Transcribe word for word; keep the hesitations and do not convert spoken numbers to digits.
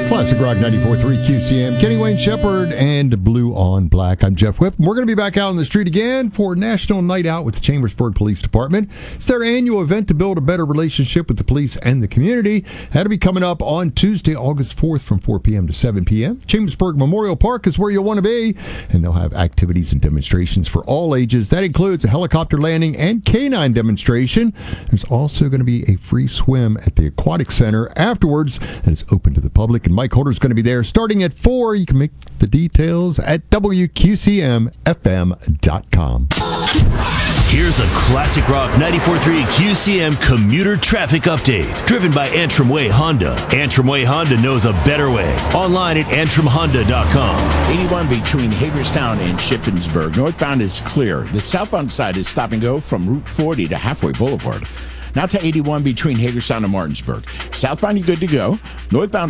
Classic Rock ninety-four point three Q C M. Kenny Wayne Shepherd and Blue on Black. I'm Jeff Whip. We're going to be back out on the street again for National Night Out with the Chambersburg Police Department. It's their annual event to build a better relationship with the police and the community. That'll be coming up on Tuesday, August fourth from four p.m. to seven p.m. Chambersburg Memorial Park is where you'll want to be, and they'll have activities and demonstrations for all ages. That includes a helicopter landing and canine demonstration. There's also going to be a free swim at the Aquatic Center afterwards, and it's open to the public. And Mike Holder's going to be there starting at four. You can make the details at W Q C M F M dot com. Here's a Classic Rock ninety-four point three Q C M commuter traffic update, driven by Antrim Way Honda. Antrim Way Honda knows a better way. Online at antrim honda dot com. eighty-one between Hagerstown and Shippensburg. Northbound is clear. The southbound side is stop and go from Route forty to Halfway Boulevard. Now to eighty-one between Hagerstown and Martinsburg. Southbound, you're good to go. Northbound